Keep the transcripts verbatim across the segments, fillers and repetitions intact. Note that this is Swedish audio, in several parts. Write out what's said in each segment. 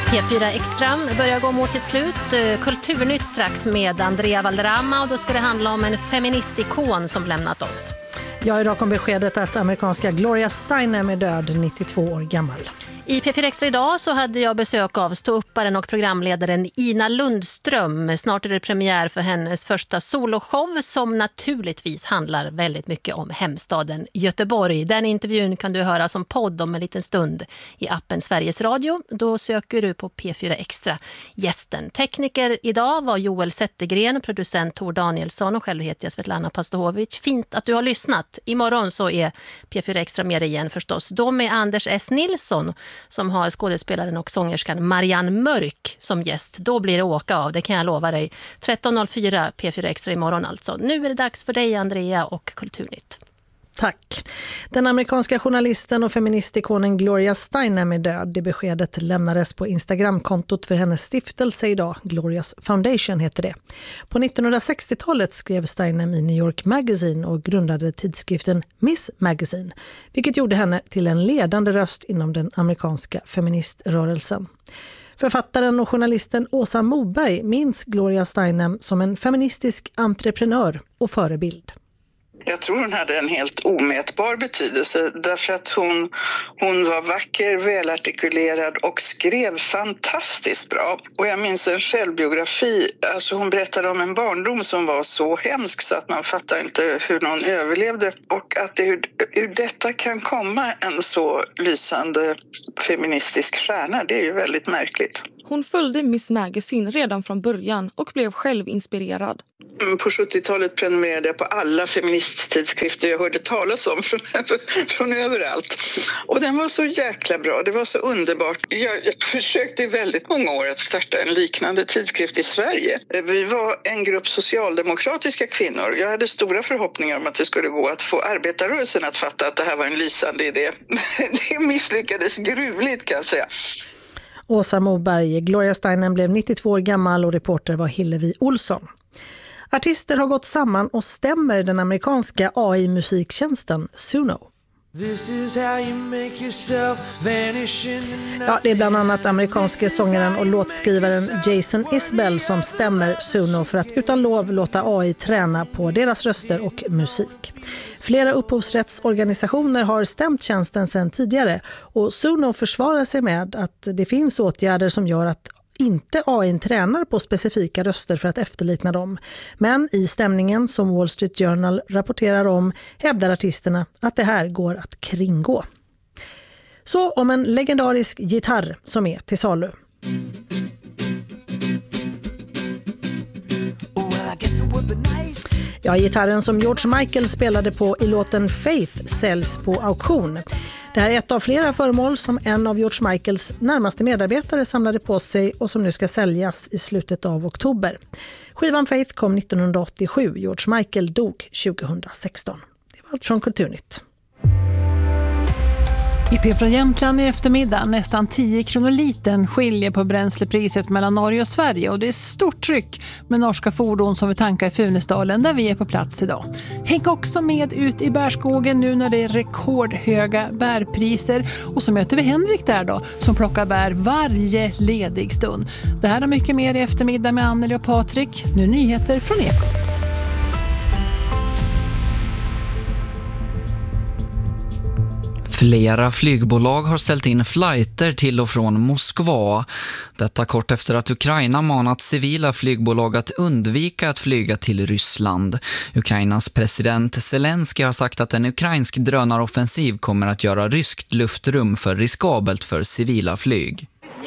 P fyra Extra börjar gå mot sitt slut. Kulturnytt strax med Andrea Valderrama, och då ska det handla om en feministikon som lämnat oss. Ja, idag kom beskedet att amerikanska Gloria Steinem är död, nittiotvå år gammal. I P fyra Extra idag så hade jag besök av ståupparen och programledaren Ina Lundström. Snart är det premiär för hennes första soloshow som naturligtvis handlar väldigt mycket om hemstaden Göteborg. Den intervjun kan du höra som podd om en liten stund i appen Sveriges Radio. Då söker du på P fyra Extra gästen. Tekniker idag var Joel Zettergren, producent Tor Danielsson och själv heter jag Svetlana Pastovic. Fint att du har lyssnat. Imorgon så är P fyra Extra med igen förstås. Då med Anders S. Nilsson som har skådespelaren och sångerskan Marianne Mörk som gäst. Då blir det åka av, det kan jag lova dig. tretton noll fyra P fyra Extra imorgon alltså. Nu är det dags för dig, Andrea, och Kulturnytt. Tack. Den amerikanska journalisten och feministikonen Gloria Steinem är död. Det beskedet lämnades på Instagramkontot för hennes stiftelse idag. Gloria's Foundation heter det. På nittonhundrasextiotalet skrev Steinem i New York Magazine och grundade tidskriften Miss Magazine, vilket gjorde henne till en ledande röst inom den amerikanska feministrörelsen. Författaren och journalisten Åsa Moberg minns Gloria Steinem som en feministisk entreprenör och förebild. Jag tror hon hade en helt omätbar betydelse därför att hon, hon var vacker, välartikulerad och skrev fantastiskt bra. Och jag minns en självbiografi, alltså hon berättade om en barndom som var så hemsk så att man fattar inte hur någon överlevde. Och att det, ur, ur detta kan komma en så lysande feministisk stjärna, det är ju väldigt märkligt. Hon följde Miss Magazine redan från början och blev själv inspirerad. På sjuttiotalet prenumererade jag på alla feministtidskrifter jag hörde talas om från, från överallt. Och den var så jäkla bra, det var så underbart. Jag, jag försökte i väldigt många år att starta en liknande tidskrift i Sverige. Vi var en grupp socialdemokratiska kvinnor. Jag hade stora förhoppningar om att det skulle gå att få arbetarrörelsen att fatta att det här var en lysande idé. Det misslyckades gruvligt, kan jag säga. Åsa Moberg. Gloria Steinem blev nittiotvå år gammal och reporter var Hillevi Olsson. Artister har gått samman och stämmer den amerikanska A I-musiktjänsten Suno. Ja, det är bland annat amerikanske sångaren och låtskrivaren Jason Isbell som stämmer Suno för att utan lov låta A I träna på deras röster och musik. Flera upphovsrättsorganisationer har stämt tjänsten sedan tidigare och Suno försvarar sig med att det finns åtgärder som gör att inte A I tränar på specifika röster för att efterlikna dem. Men i stämningen som Wall Street Journal rapporterar om hävdar artisterna att det här går att kringgå. Så om en legendarisk gitarr som är till salu. Ja, gitarren som George Michael spelade på i låten Faith säljs på auktion. Det här är ett av flera föremål som en av George Michaels närmaste medarbetare samlade på sig och som nu ska säljas i slutet av oktober. Skivan Faith kom nittonhundraåttiosju, George Michael dog tjugohundrasexton. Det var allt från Kulturnytt. I P fyra Jämtland i eftermiddag nästan tio kronor litern skiljer på bränslepriset mellan Norge och Sverige och det är stort tryck med norska fordon som vi tankar i Funäsdalen där vi är på plats idag. Häng också med ut i bärskogen nu när det är rekordhöga bärpriser och så möter vi Henrik där då som plockar bär varje ledig stund. Det här är mycket mer i eftermiddag med Anneli och Patrik. Nu nyheter från Ekot. Flera flygbolag har ställt in flighter till och från Moskva. Detta kort efter att Ukraina manat civila flygbolag att undvika att flyga till Ryssland. Ukrainas president Zelensky har sagt att en ukrainsk drönaroffensiv kommer att göra ryskt luftrum för riskabelt för civila flyg.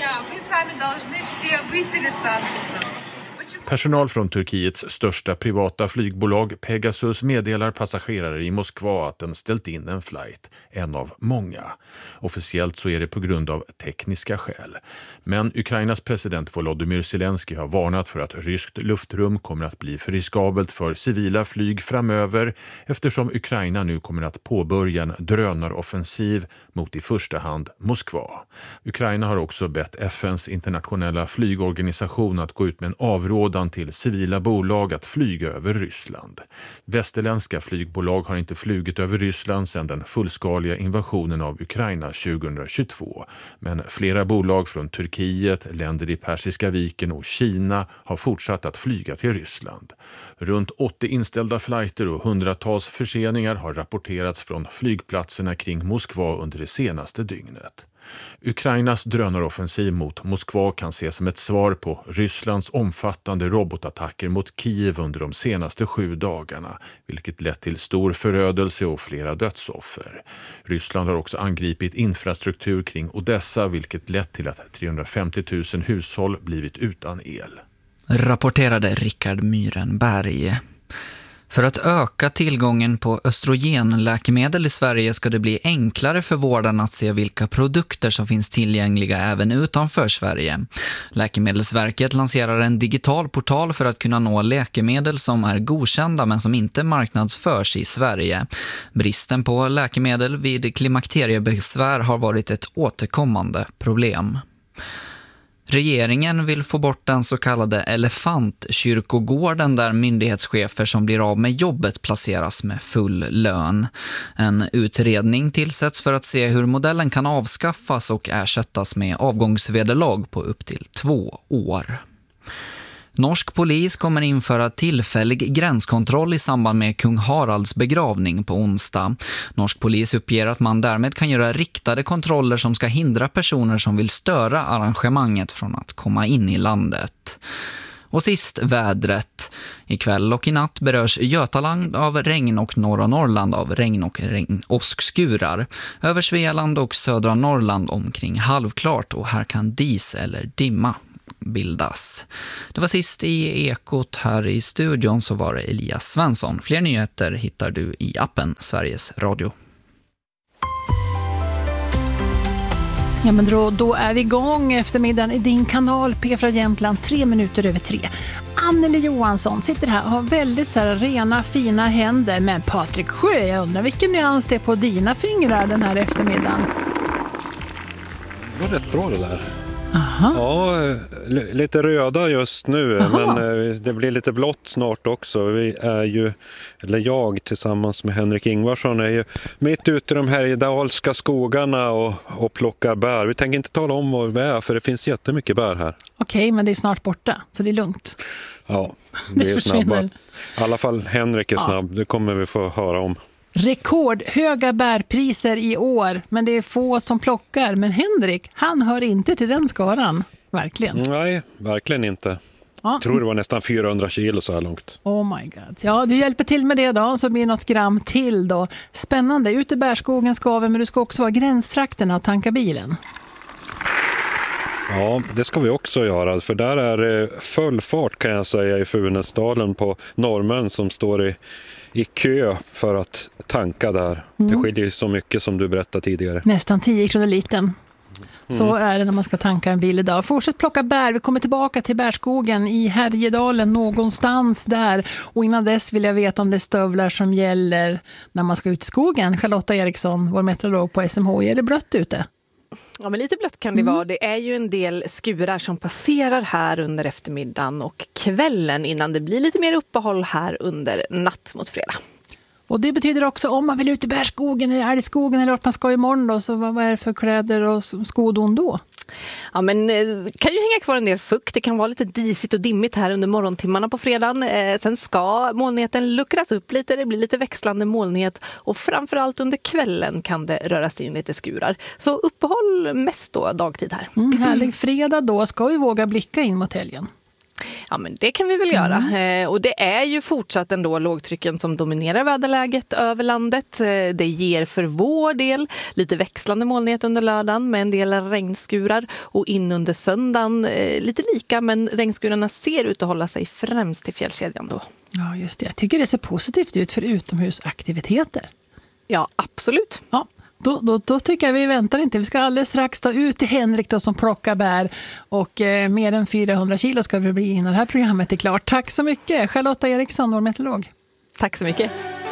Personal från Turkiets största privata flygbolag Pegasus meddelar passagerare i Moskva att den ställt in en flight, en av många. Officiellt så är det på grund av tekniska skäl. Men Ukrainas president Volodymyr Zelensky har varnat för att ryskt luftrum kommer att bli för riskabelt för civila flyg framöver eftersom Ukraina nu kommer att påbörja en drönaroffensiv mot i första hand Moskva. Ukraina har också bett F N:s internationella flygorganisation att gå ut med en avråd inrådan till civila bolag att flyga över Ryssland. Västerländska flygbolag har inte flugit över Ryssland sedan den fullskaliga invasionen av Ukraina tjugohundratjugotvå. Men flera bolag från Turkiet, länder i Persiska viken och Kina har fortsatt att flyga till Ryssland. Runt åttio inställda flighter och hundratals förseningar har rapporterats från flygplatserna kring Moskva under det senaste dygnet. Ukrainas drönaroffensiv mot Moskva kan ses som ett svar på Rysslands omfattande robotattacker mot Kiev under de senaste sju dagarna, vilket lett till stor förödelse och flera dödsoffer. Ryssland har också angripit infrastruktur kring Odessa, vilket lett till att trehundrafemtio tusen hushåll blivit utan el. Rapporterade Rickard Myrenberg. För att öka tillgången på östrogenläkemedel i Sverige ska det bli enklare för vårdarna att se vilka produkter som finns tillgängliga även utanför Sverige. Läkemedelsverket lanserar en digital portal för att kunna nå läkemedel som är godkända men som inte marknadsförs i Sverige. Bristen på läkemedel vid klimakteriebesvär har varit ett återkommande problem. Regeringen vill få bort den så kallade elefantkyrkogården där myndighetschefer som blir av med jobbet placeras med full lön. En utredning tillsätts för att se hur modellen kan avskaffas och ersättas med avgångsvederlag på upp till två år. Norsk polis kommer införa tillfällig gränskontroll i samband med kung Haralds begravning på onsdag. Norsk polis uppger att man därmed kan göra riktade kontroller som ska hindra personer som vill störa arrangemanget från att komma in i landet. Och sist vädret. Ikväll och i natt berörs Götaland av regn och norra Norrland av regn och regn åskskurar. Över Svealand och södra Norrland omkring halvklart och här kan dis eller dimma bildas. Det var sist i Ekot. Här i studion så var det Elias Svensson. Fler nyheter hittar du i appen Sveriges Radio. Ja, men då, då är vi igång eftermiddagen i din kanal P fyra Jämtland, tre minuter över tre. Anneli Johansson sitter här och har väldigt så här rena, fina händer. Men Patrik Sjö, jag undrar vilken nyans det är på dina fingrar den här eftermiddagen. Det var rätt bra det där. Aha. Ja, l- lite röda just nu. Aha. Men eh, det blir lite blått snart också. Vi är ju, eller jag tillsammans med Henrik Ingvarsson är ju mitt ute i de här idalska skogarna och, och plockar bär. Vi tänker inte tala om var vi är för det finns jättemycket bär här. Okej, men det är snart borta så det är lugnt. Ja, det, det är snabba. I alla fall Henrik är ja. snabb, det kommer vi få höra om. Rekordhöga bärpriser i år, men det är få som plockar. Men Henrik, han hör inte till den skaran, verkligen. Nej, verkligen inte. Ja. Jag tror det var nästan fyrahundra kilo så här långt. Oh my god. Ja, du hjälper till med det då, så blir det något gram till då. Spännande, ute i bärskogen ska vi, men du ska också vara gränstrakterna och tanka bilen. Ja, det ska vi också göra, för där är det full fart kan jag säga i Funäsdalen på norrmän som står i i kö för att tanka där. Mm. Det skiljer så mycket som du berättade tidigare. Nästan tio kronor liten. Så mm. är det när man ska tanka en bil idag. Fortsätt plocka bär. Vi kommer tillbaka till bärskogen i Härjedalen någonstans där. Och innan dess vill jag veta om det är stövlar som gäller när man ska ut i skogen. Charlotta Eriksson, vår meteorolog på S M H. Är det blött ute? Ja, men lite blött kan det mm. vara. Det är ju en del skurar som passerar här under eftermiddagen och kvällen innan det blir lite mer uppehåll här under natt mot fredag. Och det betyder också om man vill ut i bärskogen eller älgskogen eller vart man ska imorgon då, så vad är det för kläder och skodon då? Ja, men det kan ju hänga kvar en del fukt. Det kan vara lite disigt och dimmigt här under morgontimmarna på fredagen. Eh, sen ska molnigheten luckras upp lite. Det blir lite växlande molnighet och framförallt under kvällen kan det röra sig in lite skurar. Så uppehåll mest då dagtid här. Mm, härlig fredag då. Ska vi våga blicka in mot helgen? Ja, men det kan vi väl göra. Mm. Eh, och det är ju fortsatt ändå lågtrycken som dominerar väderläget över landet. Eh, det ger för vår del lite växlande molnighet under lördagen med en del regnskurar. Och in under söndagen eh, lite lika, men regnskurarna ser ut att hålla sig främst till fjällkedjan då. Ja, just det. Jag tycker det ser positivt ut för utomhusaktiviteter. Ja, absolut. Ja. Då, då, då tycker jag vi väntar inte. Vi ska alldeles strax ta ut till Henrik då, som plockar bär. Och eh, mer än fyrahundra kilo ska vi bli innan det här programmet är klart. Tack så mycket, Charlotta Eriksson, vår meteorolog. Tack så mycket.